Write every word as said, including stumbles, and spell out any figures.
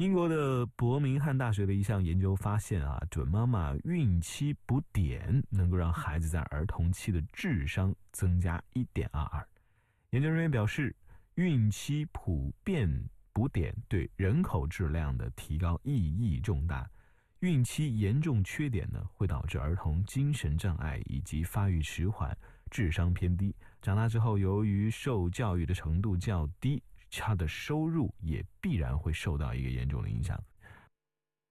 英国的伯明翰大学的一项研究发现啊，准妈妈孕期补碘能够让孩子在儿童期的智商增加 一点二二。研究人员表示，孕期普遍补碘对人口质量的提高意义重大。孕期严重缺碘呢，会导致儿童精神障碍以及发育迟缓、智商偏低。长大之后，由于受教育的程度较低，他的收入也必然会受到一个严重的影响。